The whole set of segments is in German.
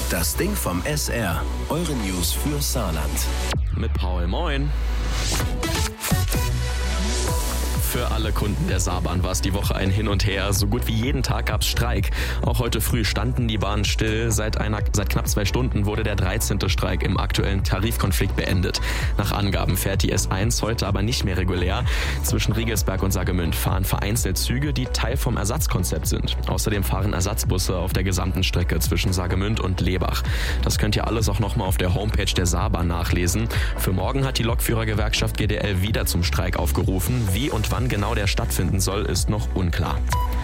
Das Ding vom SR. Eure News für Saarland. Mit Paul, moin. Für alle Kunden der Saarbahn war es die Woche ein Hin und Her. So gut wie jeden Tag gab es Streik. Auch heute früh standen die Bahnen still. Seit knapp 2 Stunden wurde der 13. Streik im aktuellen Tarifkonflikt beendet. Nach Angaben fährt die S1 heute aber nicht mehr regulär. Zwischen Riegelsberg und Saargemünd fahren vereinzelt Züge, die Teil vom Ersatzkonzept sind. Außerdem fahren Ersatzbusse auf der gesamten Strecke zwischen Saargemünd und Lebach. Das könnt ihr alles auch nochmal auf der Homepage der Saarbahn nachlesen. Für morgen hat die Lokführergewerkschaft GDL wieder zum Streik aufgerufen. Wie und wann genau der stattfinden soll, ist noch unklar.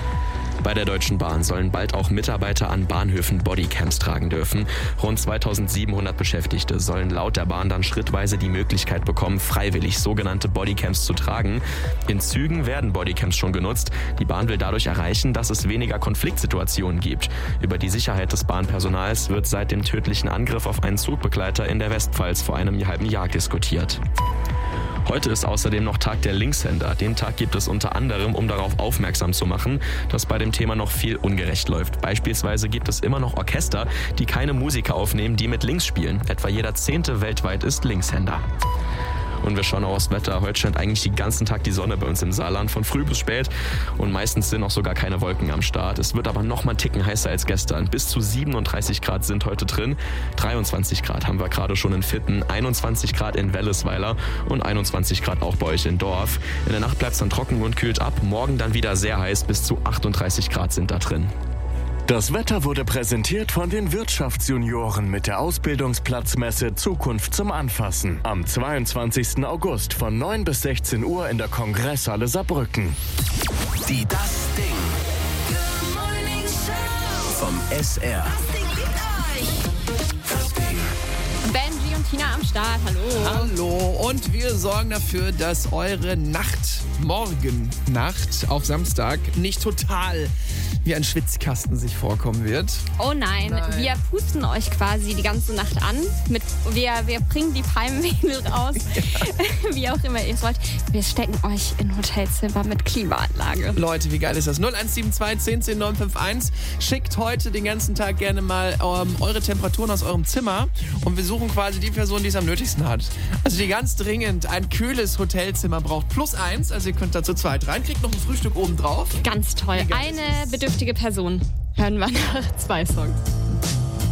Bei der Deutschen Bahn sollen bald auch Mitarbeiter an Bahnhöfen Bodycams tragen dürfen. Rund 2700 Beschäftigte sollen laut der Bahn dann schrittweise die Möglichkeit bekommen, freiwillig sogenannte Bodycams zu tragen. In Zügen werden Bodycams schon genutzt. Die Bahn will dadurch erreichen, dass es weniger Konfliktsituationen gibt. Über die Sicherheit des Bahnpersonals wird seit dem tödlichen Angriff auf einen Zugbegleiter in der Westpfalz vor einem halben Jahr diskutiert. Heute ist außerdem noch Tag der Linkshänder. Den Tag gibt es unter anderem, um darauf aufmerksam zu machen, dass bei dem Thema noch viel ungerecht läuft. Beispielsweise gibt es immer noch Orchester, die keine Musiker aufnehmen, die mit links spielen. Etwa jeder 10. weltweit ist Linkshänder. Und wir schauen auch aufs Wetter. Heute scheint eigentlich den ganzen Tag die Sonne bei uns im Saarland, von früh bis spät. Und meistens sind auch sogar keine Wolken am Start. Es wird aber noch mal einen Ticken heißer als gestern. Bis zu 37 Grad sind heute drin. 23 Grad haben wir gerade schon in Vitten, 21 Grad in Wellesweiler und 21 Grad auch bei euch in Dorf. In der Nacht bleibt es dann trocken und kühlt ab. Morgen dann wieder sehr heiß, bis zu 38 Grad sind da drin. Das Wetter wurde präsentiert von den Wirtschaftsjunioren mit der Ausbildungsplatzmesse Zukunft zum Anfassen. Am 22. August von 9 bis 16 Uhr in der Kongresshalle Saarbrücken. Die Das Ding. Good Morning Show. Vom SR. Das Ding liebt euch. Das Ding. Benji und Tina am Start, hallo. Hallo, und wir sorgen dafür, dass eure Morgennacht auf Samstag nicht total wie ein Schwitzkasten sich vorkommen wird. Oh nein, wir pusten euch quasi die ganze Nacht an. Wir bringen die Palmwedel raus, wie auch immer ihr es wollt. Wir stecken euch in Hotelzimmer mit Klimaanlage. Leute, wie geil ist das? 0172 10 10 951. Schickt heute den ganzen Tag gerne mal eure Temperaturen aus eurem Zimmer und wir suchen quasi die Person, die es am nötigsten hat. Also die ganz dringend ein kühles Hotelzimmer braucht +1, also ihr könnt da zu zweit rein, kriegt noch ein Frühstück oben drauf. Ganz toll. Eine bedürftige Person. Hören wir nach 2 Songs.